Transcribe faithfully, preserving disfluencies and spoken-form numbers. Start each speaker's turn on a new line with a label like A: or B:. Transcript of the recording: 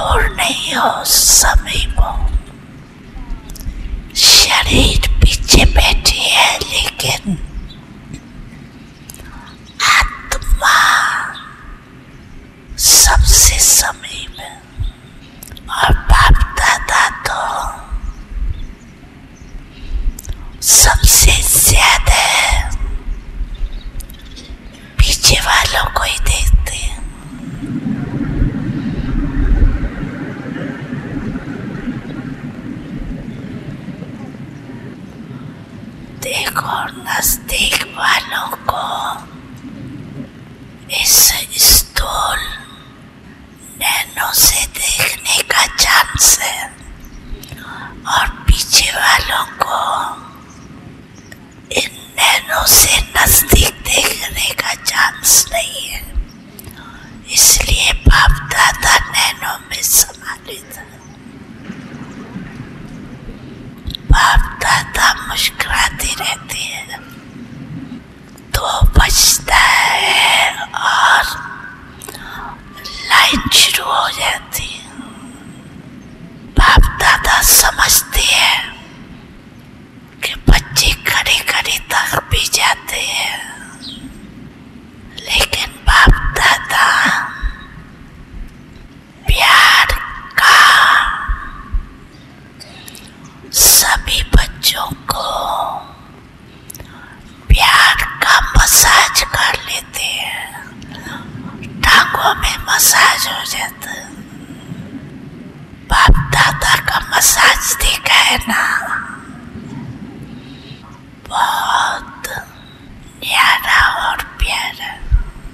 A: दूर नहीं हो, समीप हो। शरीर पीछे बैठी है लेकिन आत्मा सबसे समीप है। और बाप दादा तो सबसे ज्यादा पीछे वालों को ही देखते हैं। देखो नजदीक वालों को इस स्थूल नैनो से देखने का चांस है और पीछे वालों को इन नैनो से नजदीक देखने का चांस नहीं है। इसलिए बाप दादा नैनो में सम्मानित है। बाप दादा मुस्कुराती रहती है। दो बजता है और लाइन शुरू हो जाती है। बाप दादा समझते हैं कि बच्चे खड़े खड़े तक भी जाते हैं, लेकिन बाप दादा प्यार का सभी बच्चों को प्यार का मसाज कर लेते हैं। टांगों में मसाज हो जाता है। बाप दादा का मसाज देखा है ना, बहुत